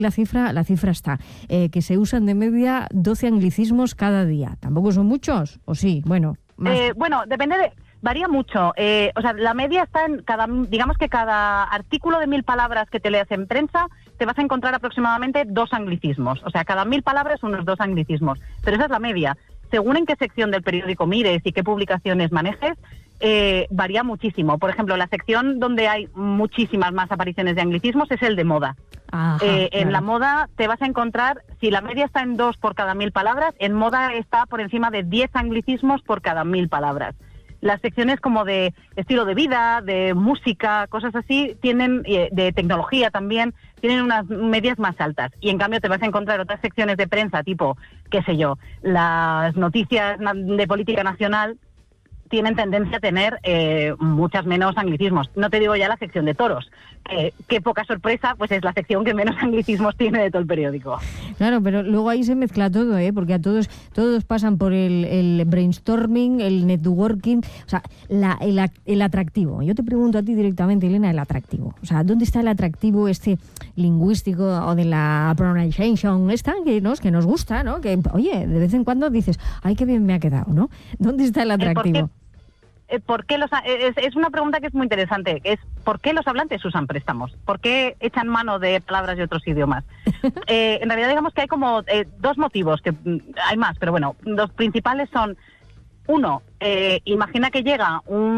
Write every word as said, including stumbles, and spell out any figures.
La cifra, la cifra está, eh, que se usan de media doce anglicismos cada día. ¿Tampoco son muchos? ¿O sí? Bueno, más. Eh, bueno, depende de... Varía mucho. Eh, o sea, la media está en cada... Digamos que cada artículo de mil palabras que te leas en prensa te vas a encontrar aproximadamente dos anglicismos. O sea, cada mil palabras unos dos anglicismos. Pero esa es la media. Según en qué sección del periódico mires y qué publicaciones manejes, eh, varía muchísimo. Por ejemplo, la sección donde hay muchísimas más apariciones de anglicismos es el de moda. Ajá, eh, claro. En la moda te vas a encontrar, si la media está en dos por cada mil palabras, en moda está por encima de diez anglicismos por cada mil palabras. Las secciones como de estilo de vida, de música, cosas así, tienen, de tecnología también, tienen unas medias más altas. Y en cambio te vas a encontrar otras secciones de prensa, tipo, qué sé yo, las noticias de política nacional, tienen tendencia a tener eh, muchas menos anglicismos. No te digo ya la sección de toros, que, que poca sorpresa, pues es la sección que menos anglicismos tiene de todo el periódico. Claro, pero luego ahí se mezcla todo, ¿eh? Porque a todos todos pasan por el, el brainstorming, el networking, o sea, la, el, el atractivo. Yo te pregunto a ti directamente, Elena, el atractivo. O sea, ¿dónde está el atractivo este lingüístico o de la pronunciation esta que nos, que nos gusta, ¿no? Que, oye, de vez en cuando dices, ay, qué bien me ha quedado, ¿no? ¿Dónde está el atractivo? ¿Por qué los, es, es una pregunta que es muy interesante, es ¿por qué los hablantes usan préstamos? ¿Por qué echan mano de palabras de otros idiomas? Eh, en realidad digamos que hay como eh, dos motivos, que hay más, pero bueno, los principales son, uno, eh, imagina que llega un